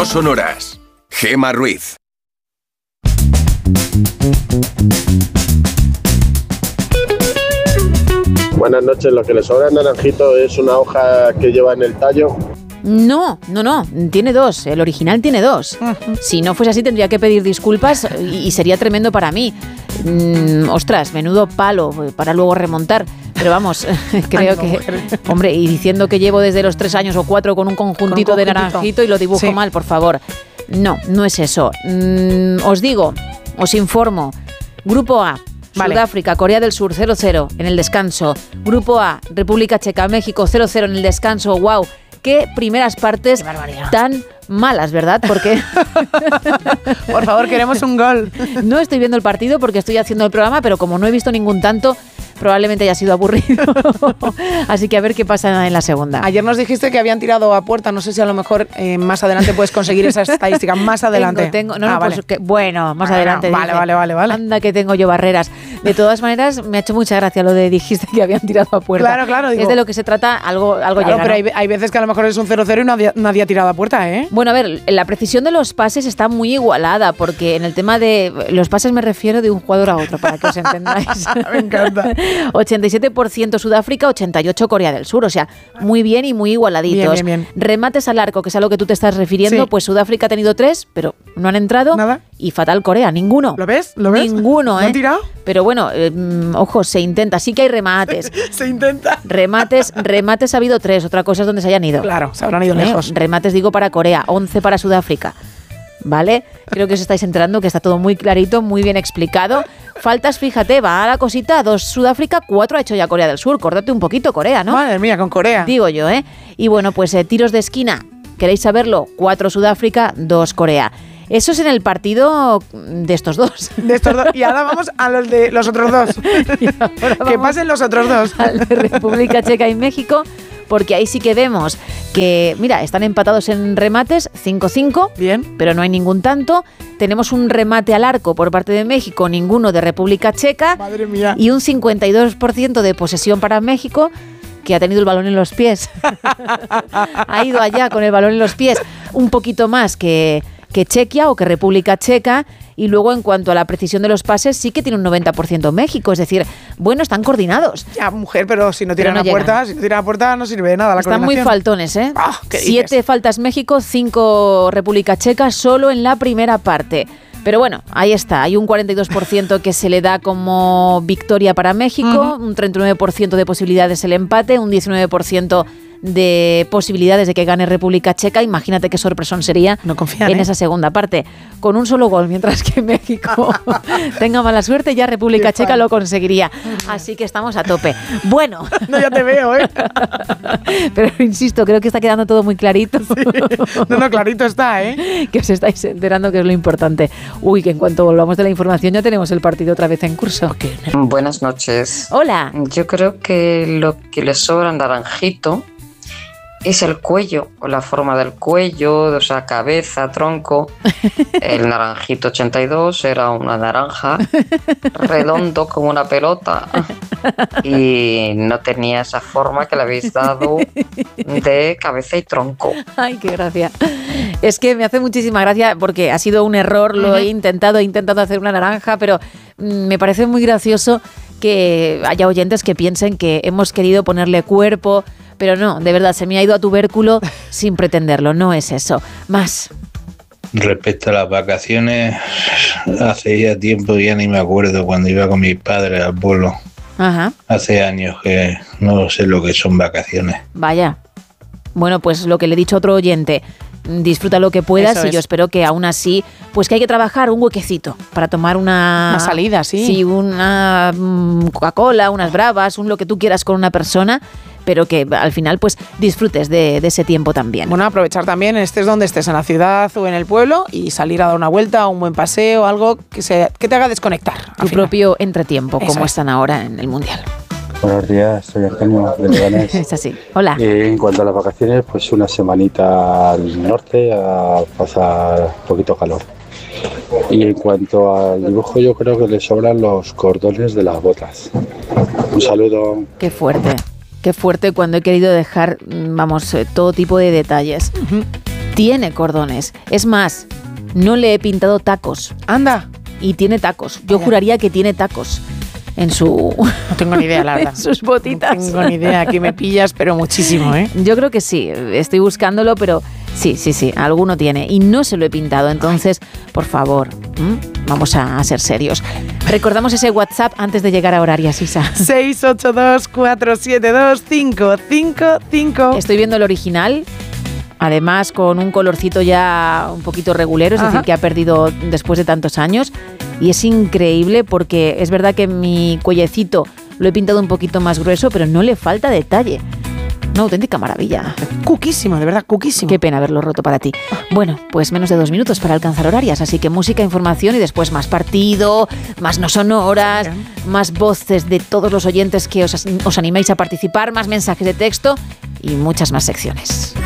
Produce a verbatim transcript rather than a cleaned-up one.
No sonoras. Gema Ruiz. Buenas noches, lo que le sobra al naranjito es una hoja que lleva en el tallo. No, no, no, tiene dos, el original tiene dos. Uh-huh. Si no fuese así tendría que pedir disculpas y, y sería tremendo para mí. Mm, ostras, menudo palo para luego remontar. Pero vamos, creo Ay, no, que... Mujer. Hombre, y diciendo que llevo desde los tres años o cuatro con un conjuntito, con un conjuntito. de naranjito y lo dibujo sí. mal, por favor. No, no es eso. Mm, os digo, os informo. Grupo A. Vale. Sudáfrica, Corea del Sur cero cero en el descanso. Grupo A, República Checa, México cero cero en el descanso. ¡Wow! Qué primeras partes tan malas, ¿verdad? Porque por favor, queremos un gol. No estoy viendo el partido porque estoy haciendo el programa, pero como no he visto ningún tanto, probablemente haya sido aburrido. Así que a ver qué pasa en la segunda. Ayer nos dijiste que habían tirado a puerta. No sé si a lo mejor eh, más adelante puedes conseguir esa estadística. Más adelante. Tengo, tengo, no, ah, no, vale. pues que, bueno, más ah, adelante. No, vale, vale, vale, vale. Anda que tengo yo barreras. De todas maneras, me ha hecho mucha gracia lo de dijiste que habían tirado a puerta. Claro, claro. Digo, es de lo que se trata, algo, algo claro, llega, pero ¿no? hay, hay veces que a lo mejor es un cero cero y nadie, nadie ha tirado a puerta, ¿eh? Bueno, a ver, la precisión de los pases está muy igualada, porque en el tema de los pases me refiero de un jugador a otro, para que os entendáis. Me encanta. ochenta y siete por ciento Sudáfrica, ochenta y ocho por ciento Corea del Sur, o sea, muy bien y muy igualaditos. Bien, bien, bien. Remates al arco, que es a lo que tú te estás refiriendo, sí. Pues Sudáfrica ha tenido tres, pero no han entrado. Nada. Y fatal Corea, ninguno. ¿Lo ves? ¿Lo ves? Ninguno, ¿eh? ¿No han tirado? Pero bueno, eh, ojo, se intenta, sí que hay remates. Se intenta. Remates, remates ha habido tres, otra cosa es donde se hayan ido. Claro, se habrán ido ¿Eh? lejos. Remates digo para Corea, once para Sudáfrica. ¿Vale? Creo que os estáis enterando que está todo muy clarito, muy bien explicado. Faltas, fíjate, va a la cosita, dos Sudáfrica, cuatro ha hecho ya Corea del Sur. Córdate un poquito Corea, ¿no? Madre mía, con Corea. Digo yo, ¿eh? Y bueno, pues eh, tiros de esquina, ¿queréis saberlo? Cuatro Sudáfrica, dos Corea. Eso es en el partido de estos dos. De estos dos. Y ahora vamos a los de los otros dos. Que pasen los otros dos. Al de República Checa y México, porque ahí sí que vemos que, mira, están empatados en remates, cinco cinco. Bien. Pero no hay ningún tanto. Tenemos un remate al arco por parte de México, ninguno de República Checa. Madre mía. Y un cincuenta y dos por ciento de posesión para México, que ha tenido el balón en los pies. Ha ido allá con el balón en los pies. Un poquito más que... que Chequia o que República Checa, y luego en cuanto a la precisión de los pases sí que tiene un noventa por ciento México, es decir, bueno, están coordinados. Ya, mujer, pero si no tiran no a puerta, si no tiran a puerta no sirve de nada la Están muy faltones, ¿eh? Oh, Siete dices? faltas México, cinco República Checa, solo en la primera parte. Pero bueno, ahí está, hay un cuarenta y dos por ciento que se le da como victoria para México, uh-huh. un treinta y nueve por ciento de posibilidades el empate, un diecinueve por ciento de posibilidades de que gane República Checa. Imagínate qué sorpresón sería no confían, en ¿eh? esa segunda parte, con un solo gol, mientras que México tenga mala suerte, ya República Checa lo conseguiría. Así que estamos a tope. Bueno. No, ya te veo, ¿eh? Pero insisto, creo que está quedando todo muy clarito. Sí. No, no, clarito está, ¿eh? Que os estáis enterando que es lo importante. Uy, que en cuanto volvamos de la información ya tenemos el partido otra vez en curso. Okay. Buenas noches. Hola. Yo creo que lo que le sobra a Naranjito es el cuello, o la forma del cuello, o sea, cabeza, tronco. El Naranjito ochenta y dos era una naranja, redondo como una pelota, y no tenía esa forma que le habéis dado de cabeza y tronco. Ay, qué gracia. Es que me hace muchísima gracia porque ha sido un error, lo he intentado, he intentado hacer una naranja, pero me parece muy gracioso que haya oyentes que piensen que hemos querido ponerle cuerpo. Pero no, de verdad, se me ha ido a tubérculo sin pretenderlo, no es eso. Más. Respecto a las vacaciones, hace ya tiempo, ya ni me acuerdo, cuando iba con mis padres al pueblo. Ajá. Hace años que no sé lo que son vacaciones. Vaya. Bueno, pues lo que le he dicho a otro oyente, disfruta lo que puedas. Eso y es. Yo espero que aún así, pues que hay que trabajar un huequecito para tomar una... Una salida, sí. Sí, una um, Coca-Cola, unas bravas, un lo que tú quieras con una persona, pero que al final pues disfrutes de, de ese tiempo también. Bueno, aprovechar también, estés donde estés, en la ciudad o en el pueblo, y salir a dar una vuelta, un buen paseo, algo que, se, que te haga desconectar. Tu propio entretiempo, Eso como es. están ahora en el Mundial. Buenos días, soy Antonio de Leganés. Es así. Hola. Eh, en cuanto a las vacaciones, pues una semanita al norte a pasar un poquito calor. Y en cuanto al dibujo, yo creo que le sobran los cordones de las botas. Un saludo. Qué fuerte. Qué fuerte cuando he querido dejar, vamos, todo tipo de detalles. Uh-huh. Tiene cordones. Es más, no le he pintado tacos. Anda. Y tiene tacos. Yo Vaya. juraría que tiene tacos en su... No tengo ni idea, la verdad. en sus botitas. No tengo ni idea, aquí me pillas, pero muchísimo, ¿eh? Yo creo que sí, estoy buscándolo, pero sí, sí, sí, alguno tiene. Y no se lo he pintado, entonces, por favor, ¿m? vamos a, a ser serios. Recordamos ese WhatsApp antes de llegar a Horarias, Isa. seis ocho dos, cuatro siete dos, cinco cinco cinco. Estoy viendo el original, además con un colorcito ya un poquito regulero, es Ajá. decir, que ha perdido después de tantos años. Y es increíble porque es verdad que mi cuellecito lo he pintado un poquito más grueso, pero no le falta detalle. Una auténtica maravilla. Cuquísimo, de verdad, cuquísimo. Qué pena haberlo roto para ti. Bueno, pues menos de dos minutos para alcanzar Horarias, así que música, información y después más partido, más no sonoras, más voces de todos los oyentes que os, os animéis a participar, más mensajes de texto y muchas más secciones.